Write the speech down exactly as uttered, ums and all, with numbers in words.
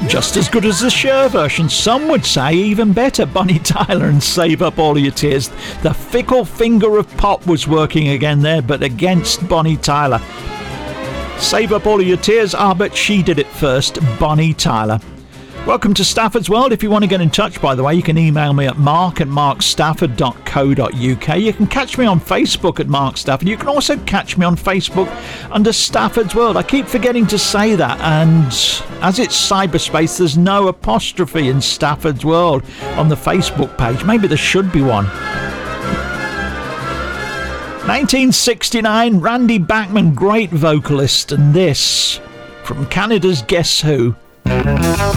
Just as good as the Cher version, some would say even better. Bonnie Tyler and Save Up All Your Tears. The fickle finger of pop was working again there, but against Bonnie Tyler. Save Up All Your Tears, ah, but she did it first, Bonnie Tyler. Welcome to Stafford's World. If you want to get in touch, by the way, you can email me at mark at mark stafford dot co dot uk. You can catch me on Facebook at Mark Stafford. You can also catch me on Facebook under Stafford's World. I keep forgetting to say that, and as it's cyberspace, there's no apostrophe in Stafford's World on the Facebook page. Maybe there should be one. nineteen sixty-nine, Randy Bachman, great vocalist, and this from Canada's Guess Who.